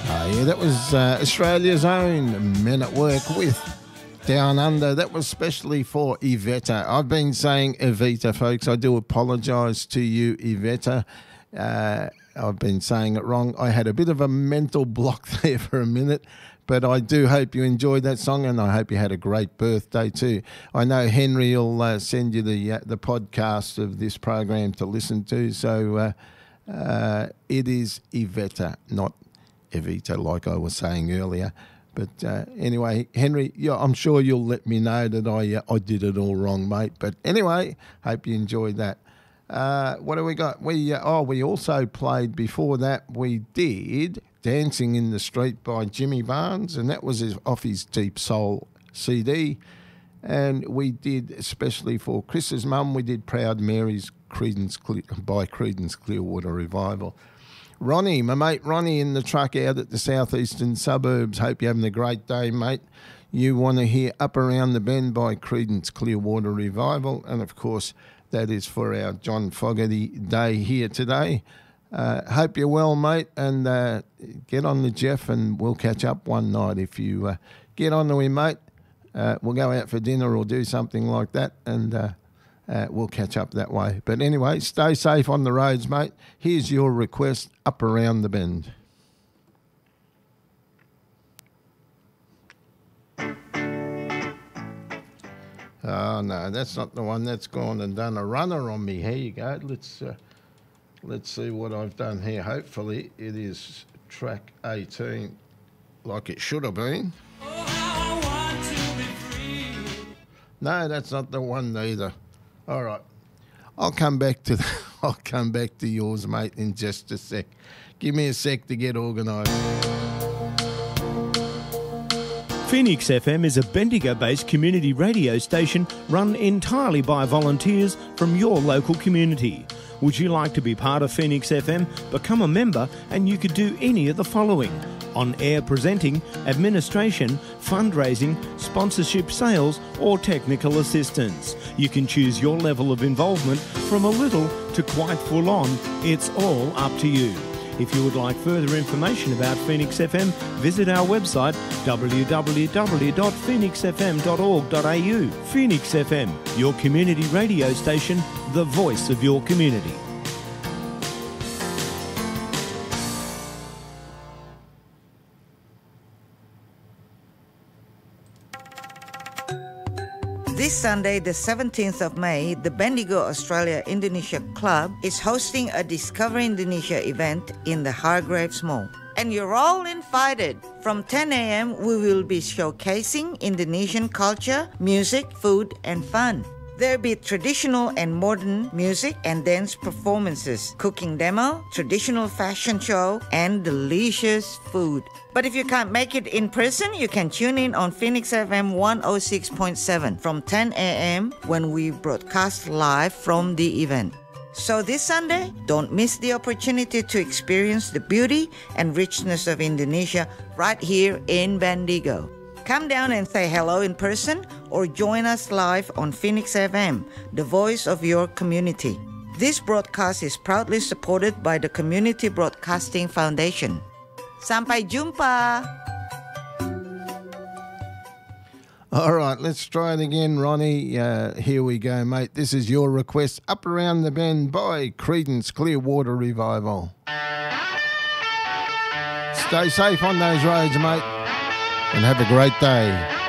Yeah, that was Australia's own Men at Work with Down Under. That was specially for Iveta. I've been saying Evita, folks. I do apologise to you, Iveta. I've been saying it wrong. I had a bit of a mental block there for a minute, but I do hope you enjoyed that song, and I hope you had a great birthday too. I know Henry will send you the podcast of this program to listen to, so it is Iveta, not Evita, like I was saying earlier. But anyway, Henry, yeah, I'm sure you'll let me know that I did it all wrong, mate. But anyway, hope you enjoyed that. What do we got? We also played before that. We did Dancing in the Street by Jimmy Barnes, and that was off his Deep Soul CD. And we did, especially for Chris's mum, we did Proud Mary's by Creedence Clearwater Revival. Ronnie, my mate Ronnie in the truck out at the southeastern suburbs. Hope you're having a great day, mate. You want to hear Up Around the Bend by Creedence Clearwater Revival. And, of course, that is for our John Fogerty Day here today. Hope you're well, mate, and get on to Jeff and we'll catch up one night. If you get on to him, mate, we'll go out for dinner or do something like that, and we'll catch up that way. But anyway, stay safe on the roads, mate. Here's your request, Up Around the Bend. Oh, no, that's not the one. That's gone and done a runner on me. Here you go. Let's see what I've done here. Hopefully it is track 18 like it should have been. No, that's not the one either. All right. I'll come back to yours, mate, in just a sec. Give me a sec to get organised. Phoenix FM is a Bendigo-based community radio station run entirely by volunteers from your local community. Would you like to be part of Phoenix FM? Become a member and you could do any of the following: on-air presenting, administration, fundraising, sponsorship, sales or technical assistance. You can choose your level of involvement from a little to quite full on. It's all up to you. If you would like further information about Phoenix FM, visit our website www.phoenixfm.org.au. Phoenix FM, your community radio station, the voice of your community. This Sunday, the 17th of May, the Bendigo Australia Indonesia Club is hosting a Discover Indonesia event in the Hargreaves Mall. And you're all invited. From 10 a.m., we will be showcasing Indonesian culture, music, food, and fun. There'll be traditional and modern music and dance performances, cooking demo, traditional fashion show, and delicious food. But if you can't make it in person, you can tune in on Phoenix FM 106.7 from 10 a.m. when we broadcast live from the event. So this Sunday, don't miss the opportunity to experience the beauty and richness of Indonesia right here in Bendigo. Come down and say hello in person or join us live on Phoenix FM, the voice of your community. This broadcast is proudly supported by the Community Broadcasting Foundation. Sampai jumpa! All right, let's try it again, Ronnie. Here we go, mate. This is your request, Up Around the Bend by Creedence Clearwater Revival. Stay safe on those roads, mate, and have a great day.